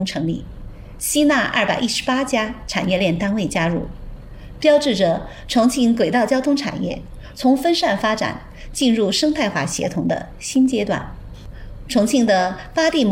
成立，吸纳218家产业链单位加入，标志着重庆轨道交通产业从分散发展进入生态化协同的新阶段。重庆的8D